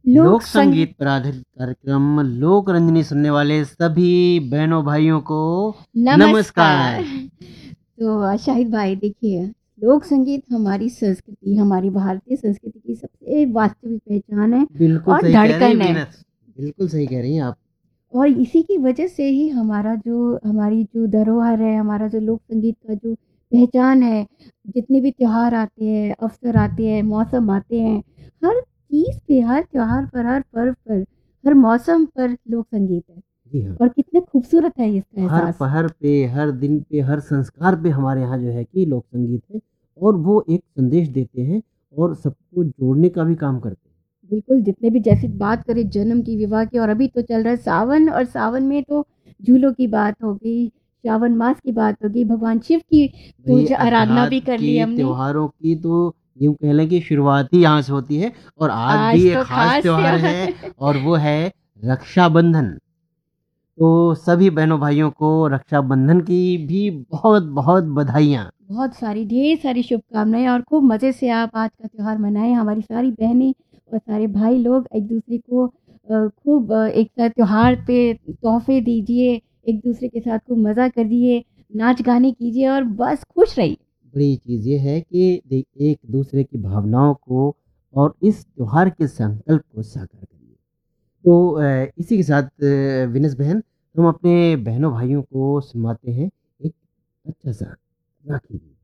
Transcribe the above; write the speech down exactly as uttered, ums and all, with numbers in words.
लोक लोक संगीत संगीत पर आधारित कार्यक्रम लोक रंजनी सुनने वाले सभी बहनों भाइयों को नमस्कार। नमस्कार। तो अ, शाहिद भाई देखिए, लोक संगीत हमारी संस्कृति, हमारी भारतीय संस्कृति की सबसे वास्तविक पहचान है बिल्कुल और सही कह रही हैं धड़कन है। वीनस, बिल्कुल सही कह रही हैं आप। और इसी की वजह से ही हमारा जो हमारी जो धरोहर है, हमारा जो लोक संगीत का जो पहचान है, जितने भी त्योहार आते हैं, अवसर आते हैं, मौसम आते हैं, हर चीज़ पे, हर त्योहार पर, हर पर्व पर, हर मौसम पर लोक संगीत है। जी हाँ, और कितने खूबसूरत है इसका हर एहसास। पहर पे, हर दिन पे, हर संस्कार पे हमारे यहाँ जो है कि लोक संगीत है और वो एक संदेश देते हैं और सबको जोड़ने का भी काम करते हैं। बिल्कुल, जितने भी जैसे बात करें जन्म की, विवाह की और अभी तो चल रहा है सावन और सावन में तो झूलों की बात हो गई, श्रावण मास की बात हो गई, भगवान शिव की भई पूजा आराधना भी अध्यात्म कर ली की, हमने। त्योहारों की तो यूँ कह लें कि शुरुआत ही यहाँ से होती है और आज भी आज एक तो ख़ास खास त्योहार त्योहार है है। और वो है रक्षाबंधन। तो सभी बहनों भाइयों को रक्षाबंधन की भी बहुत-बहुत बधाइयाँ। बहुत सारी, ढेर सारी शुभकामनाएँ और खूब मज़े से आप आज का त्योहार मनाएँ। हमारी सारी बहनें और सारे भाई लोग एक-दूसरे को अ, खूब अ, एक साथ त्योहार पे तोहफ़े दीजिए, एक-दूसरे के साथ खूब मज़ा करिए, नाच-गाने कीजिए और बस खुश रहिए। बड़ी चीज़ ये है कि दे एक-दूसरे की भावनाओं को और इस त्योहार के संकल्प को साकार करिए। तो अ, इसी के साथ अ, विनेश बहन हम अपने बहनों भाइयों को सुनवाते हैं एक अच्छा-सा राखी गीत।